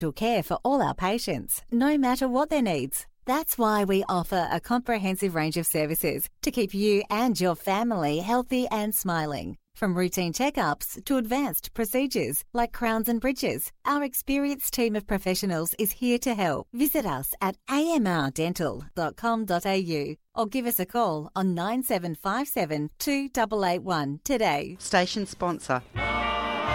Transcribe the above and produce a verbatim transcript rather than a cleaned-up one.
care for all our patients, no matter what their needs. That's why we offer a comprehensive range of services to keep you and your family healthy and smiling. From routine checkups to advanced procedures like crowns and bridges, our experienced team of professionals is here to help. Visit us at a m r dental dot com dot a u or give us a call on nine seven five seven two eight eight one today. Station sponsor.